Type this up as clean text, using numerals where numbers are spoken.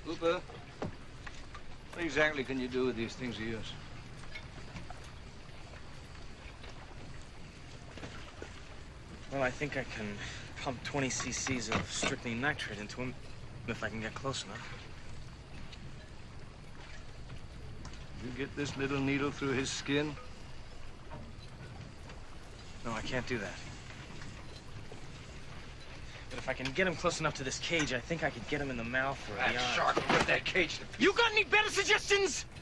Cooper, what exactly can you do with these things of yours? Well, I think I can pump 20 cc's of strychnine nitrate into him if I can get close enough. You get this little needle through his skin? No, I can't do that. But if I can get him close enough to this cage, I think I could get him in the mouth or the That eye. shark put that cage to pieces. You got any better suggestions?